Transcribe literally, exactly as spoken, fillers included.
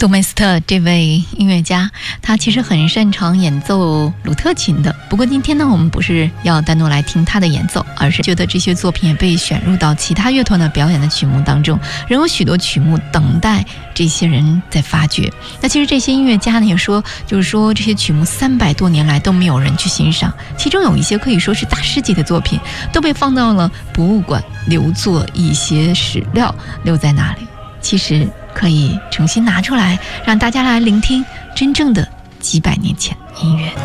杜梅斯特这位音乐家，他其实很擅长演奏鲁特琴的。不过今天呢，我们不是要单独来听他的演奏，而是觉得这些作品也被选入到其他乐团的表演的曲目当中，仍有许多曲目等待这些人在发掘。那其实这些音乐家呢也说，就是说这些曲目三百多年来都没有人去欣赏，其中有一些可以说是大师级的作品，都被放到了博物馆，留作一些史料留在那里。其实可以重新拿出来，让大家来聆听真正的几百年前音乐。